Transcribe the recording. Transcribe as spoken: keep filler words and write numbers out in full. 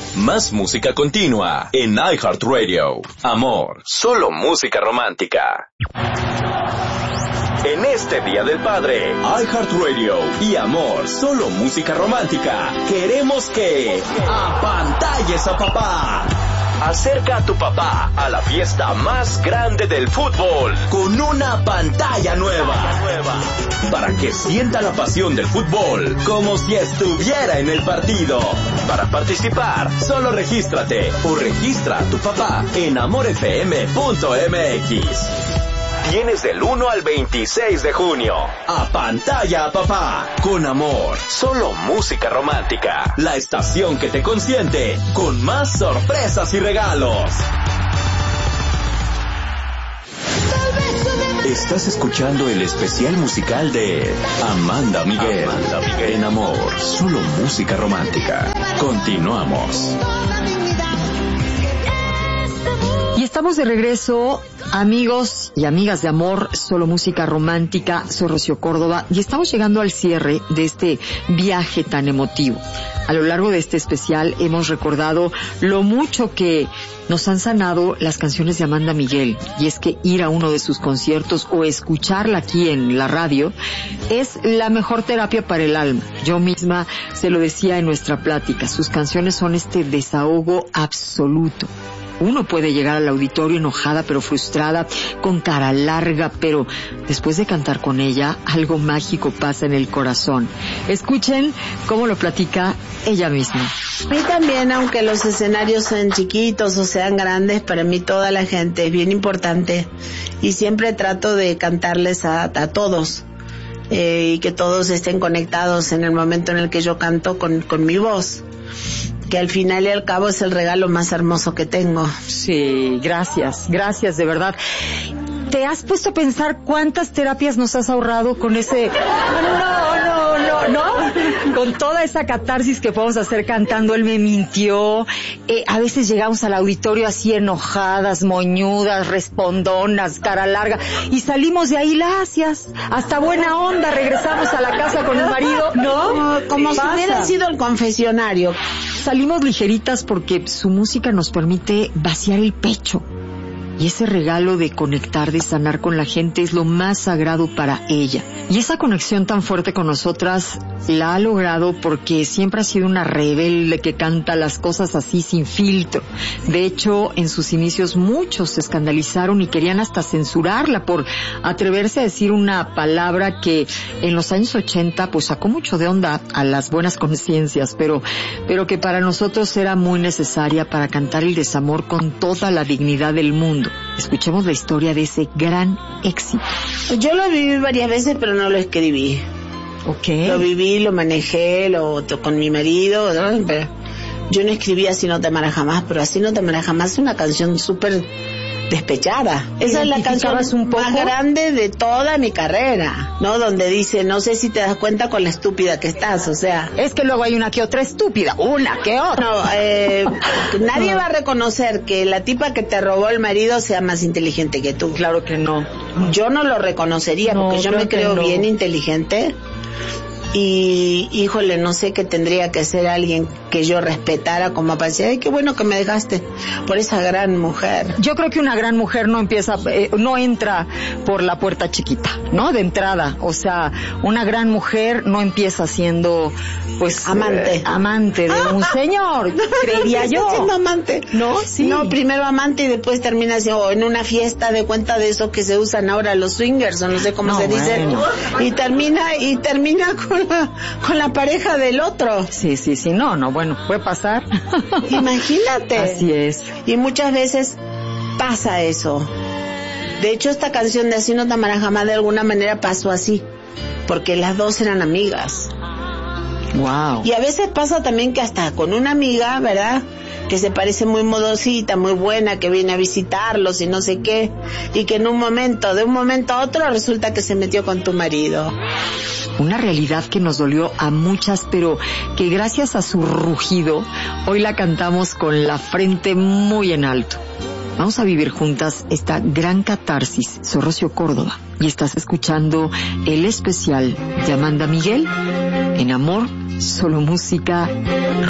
Más música continua en iHeartRadio. Amor, solo música romántica. En este Día del Padre, iHeartRadio y Amor, solo música romántica, queremos que apantalles a papá. Acerca a tu papá a la fiesta más grande del fútbol con una pantalla nueva, para que sienta la pasión del fútbol como si estuviera en el partido. Para participar, solo regístrate o registra a tu papá en amor f m punto m x. Tienes del uno al veintiséis de junio. A pantalla a papá. Con Amor. Solo música romántica. La estación que te consiente. Con más sorpresas y regalos. Estás escuchando el especial musical de Amanda Miguel. Amanda Miguel. En Amor. Solo música romántica. Continuamos. Y estamos de regreso, amigos y amigas de Amor, solo música romántica. Soy Rocío Córdoba y estamos llegando al cierre de este viaje tan emotivo. A lo largo de este especial hemos recordado lo mucho que nos han sanado las canciones de Amanda Miguel, y es que ir a uno de sus conciertos o escucharla aquí en la radio es la mejor terapia para el alma. Yo misma se lo decía en nuestra plática, sus canciones son este desahogo absoluto. Uno puede llegar al auditorio enojada pero frustrada, con cara larga, pero después de cantar con ella, algo mágico pasa en el corazón. Escuchen cómo lo platica ella misma. A mí también, aunque los escenarios sean chiquitos o sean grandes, para mí toda la gente es bien importante. Y siempre trato de cantarles a, a todos. Eh, y que todos estén conectados en el momento en el que yo canto con, con mi voz. Que al final y al cabo es el regalo más hermoso que tengo. Sí, gracias, gracias de verdad. ¿Te has puesto a pensar cuántas terapias nos has ahorrado con ese... No, no, no, no, con toda esa catarsis que podemos hacer cantando? Él me mintió. Eh, a veces llegamos al auditorio así enojadas, moñudas, respondonas, cara larga, y salimos de ahí lacias, hasta buena onda, regresamos a la casa con el marido, ¿no? No, como si hubiera sido el confesionario. Salimos ligeritas porque su música nos permite vaciar el pecho. Y ese regalo de conectar, de sanar con la gente es lo más sagrado para ella. Y esa conexión tan fuerte con nosotras la ha logrado porque siempre ha sido una rebelde que canta las cosas así sin filtro. De hecho, en sus inicios muchos se escandalizaron y querían hasta censurarla por atreverse a decir una palabra que en los años ochenta pues sacó mucho de onda a las buenas conciencias, pero, pero que para nosotros era muy necesaria para cantar el desamor con toda la dignidad del mundo. Escuchemos la historia de ese gran éxito. Yo lo viví varias veces, pero no lo escribí. Okay. Lo viví, lo manejé, lo con mi marido. ¿no? Pero yo no escribí Así no te amarás jamás, pero Así no te amarás jamás es una canción súper despechada. Esa es la canción un poco más grande de toda mi carrera, ¿no? Donde dice, no sé si te das cuenta con la estúpida que estás, o sea... Es que luego hay una que otra estúpida, una que otra. No, eh, nadie va a reconocer que la tipa que te robó el marido sea más inteligente que tú. Claro que no. Yo no lo reconocería, no, porque yo me creo no. bien inteligente. Y, híjole, no sé qué tendría que ser alguien que yo respetara como parecía. Ay, qué bueno que me dejaste por esa gran mujer. Yo creo que una gran mujer no empieza, eh, no entra por la puerta chiquita, ¿no? De entrada. O sea, una gran mujer no empieza siendo, pues... Amante. Eh, amante de un señor, creería yo. Siendo amante. No, sí. No, primero amante y después termina siendo en una fiesta de cuenta de eso que se usan ahora los swingers, o no sé cómo no, se dice. Bueno. Y termina, y termina con La, con la pareja del otro. Sí, sí, sí, no, no, bueno, puede pasar. Imagínate. Así es. Y muchas veces pasa eso. De hecho, esta canción de Así no te amarás jamás de alguna manera pasó así, porque las dos eran amigas. Wow. Y a veces pasa también que hasta con una amiga, ¿verdad?, que se parece muy modosita, muy buena, que viene a visitarlos y no sé qué, y que en un momento, de un momento a otro, resulta que se metió con tu marido. Una realidad que nos dolió a muchas, pero que gracias a su rugido, hoy la cantamos con la frente muy en alto. Vamos a vivir juntas esta gran catarsis. Soy Rocío Córdoba y estás escuchando el especial de Amanda Miguel en Amor, solo música